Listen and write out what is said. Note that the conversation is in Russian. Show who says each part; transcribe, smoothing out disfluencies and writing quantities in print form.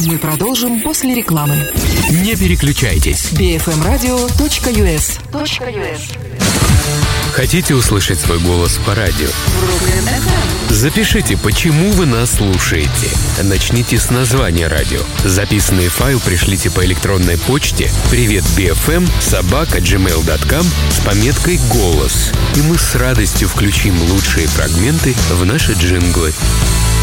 Speaker 1: Мы продолжим после рекламы.
Speaker 2: Не переключайтесь.
Speaker 1: bfmradio.us.
Speaker 2: Хотите услышать свой голос по радио? Запишите, почему вы нас слушаете. Начните с названия радио. Записанный файл пришлите по электронной почте privetbfm@gmail.com с пометкой «Голос». И мы с радостью включим лучшие фрагменты в наши джинглы.